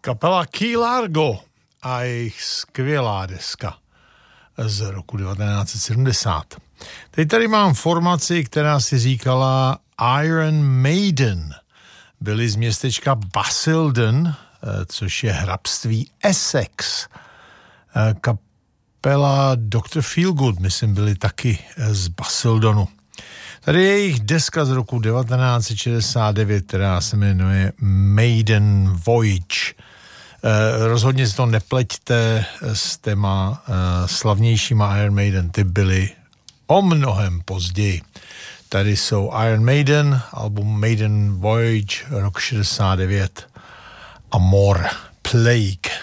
Kapela Key Largo a jejich skvělá deska z roku 1970. Teď tady mám formaci, která si říkala Iron Maiden. Byli z městečka Basildon, což je hrabství Essex. Kapela Dr. Feelgood, myslím, byli taky z Basildonu. Tady je jejich deska z roku 1969, která se jmenuje Maiden Voyage. Rozhodně si to nepleťte s těma slavnějšíma Iron Maiden, ty byly o mnohem později. Tady jsou Iron Maiden, album Maiden Voyage, rok 69 a More Plague.